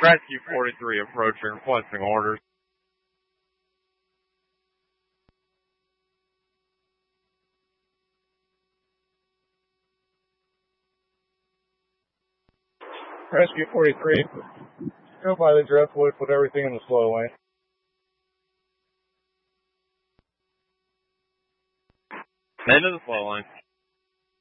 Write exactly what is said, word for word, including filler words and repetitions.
Rescue forty-three approaching, requesting orders. Rescue forty-three, go by the driftwood, put everything in the slow lane. Into the slow lane.